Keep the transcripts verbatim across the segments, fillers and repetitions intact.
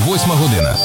Восьма година.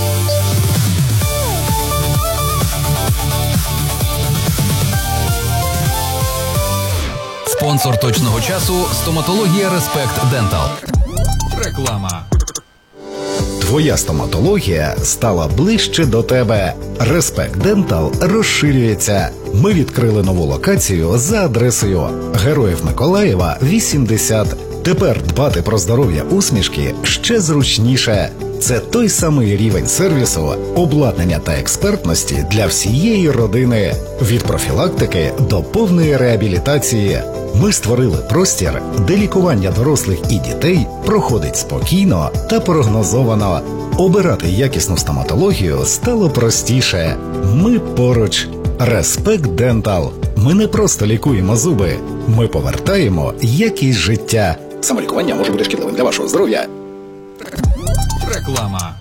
Спонсор точного часу – стоматологія Респект Дентал. Реклама. Твоя стоматологія стала ближче до тебе. Респект Дентал розширюється. Ми відкрили нову локацію за адресою Героїв Миколаєва, вісімдесят. Тепер дбати про здоров'я усмішки ще зручніше. Це той самий рівень сервісу, обладнання та експертності для всієї родини. Від профілактики до повної реабілітації. Ми створили простір, де лікування дорослих і дітей проходить спокійно та прогнозовано. Обирати якісну стоматологію стало простіше. Ми поруч. Респект Дентал. Ми не просто лікуємо зуби. Ми повертаємо якість життя. Самолікування може бути шкідливим для вашого здоров'я. Реклама.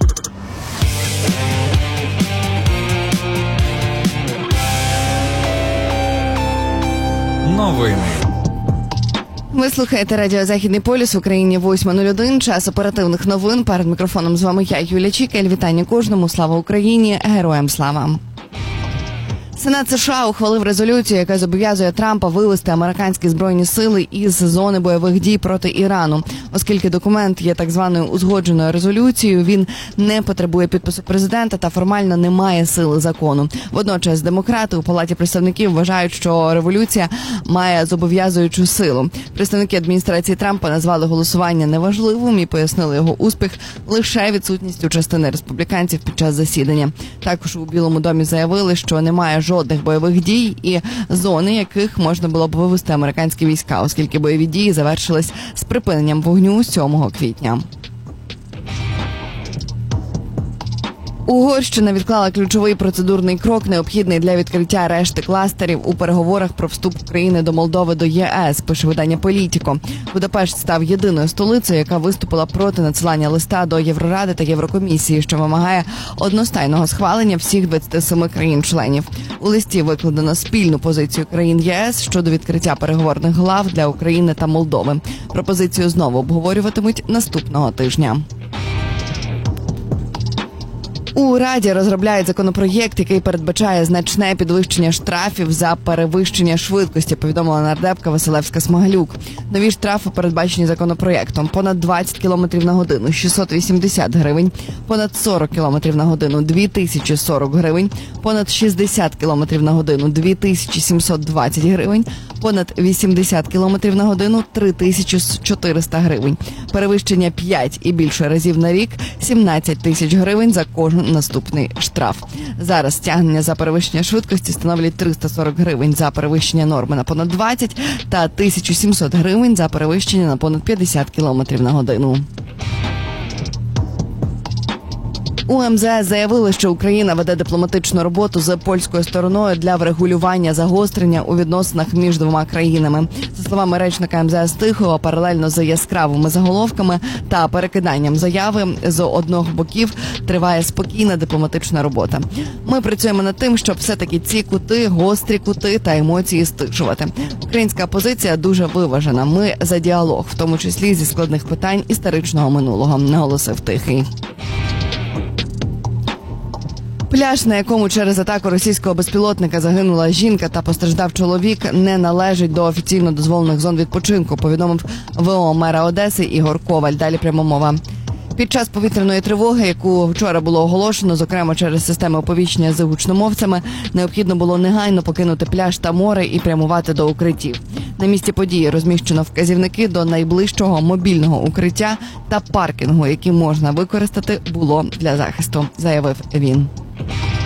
Новини. Ви слухаєте радіо «Західний полюс», в Україні восьма нуль один, час оперативних новин. Перед мікрофоном з вами я, Юлія Чікель. Вітання кожному, слава Україні, героям слава. Сенат США ухвалив резолюцію, яка зобов'язує Трампа вивести американські збройні сили із зони бойових дій проти Ірану. Оскільки документ є так званою узгодженою резолюцією, він не потребує підпису президента та формально не має сили закону. Водночас демократи у Палаті представників вважають, що резолюція має зобов'язуючу силу. Представники адміністрації Трампа назвали голосування неважливим і пояснили його успіх лише відсутністю частини республіканців під час засідання. Також у Білому домі заявили, що немає жодних бойових дій і зони, яких можна було б вивести американські війська, оскільки бойові дії завершились з припиненням вогню сьомого квітня. Угорщина відклала ключовий процедурний крок, необхідний для відкриття решти кластерів у переговорах про вступ України до Молдови до ЄС, пише видання «Політіко». Будапешт став єдиною столицею, яка виступила проти надсилання листа до Євроради та Єврокомісії, що вимагає одностайного схвалення всіх двадцяти семи країн-членів. У листі викладено спільну позицію країн ЄС щодо відкриття переговорних глав для України та Молдови. Пропозицію знову обговорюватимуть наступного тижня. У Раді розробляють законопроєкт, який передбачає значне підвищення штрафів за перевищення швидкості, повідомила нардепка Василевська-Смаглюк. Нові штрафи передбачені законопроєктом: понад двадцять кілометрів на годину – шістсот вісімдесят гривень, понад сорок кілометрів на годину – дві тисячі сорок гривень, понад шістдесят кілометрів на годину – дві тисячі сімсот двадцять гривень, понад вісімдесят кілометрів на годину – три тисячі чотириста гривень. Перевищення п'ять і більше разів на рік – сімнадцять тисяч гривень за кожен наступний штраф. Зараз стягнення за перевищення швидкості становлять триста сорок гривень за перевищення норми на понад двадцять та тисячу сімсот гривень за перевищення на понад п'ятдесят кілометрів на годину. У ем зе ес заявили, що Україна веде дипломатичну роботу з польською стороною для врегулювання загострення у відносинах між двома країнами. За словами речника ем зе ес Тихого, паралельно з яскравими заголовками та перекиданням заяви з одного боків триває спокійна дипломатична робота. Ми працюємо над тим, щоб все-таки ці кути, гострі кути та емоції стишувати. Українська позиція дуже виважена. Ми за діалог, в тому числі зі складних питань історичного минулого, наголосив Тихий. Пляж, на якому через атаку російського безпілотника загинула жінка та постраждав чоловік, не належить до офіційно дозволених зон відпочинку, повідомив ве о мера Одеси Ігор Коваль. Далі пряма мова. Під час повітряної тривоги, яку вчора було оголошено, зокрема через системи оповіщення з гучномовцями, необхідно було негайно покинути пляж та море і прямувати до укриттів. На місці події розміщено вказівники до найближчого мобільного укриття та паркінгу, які можна використати було для захисту, заявив він.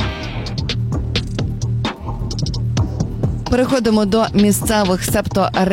Переходимо до місцевих, себто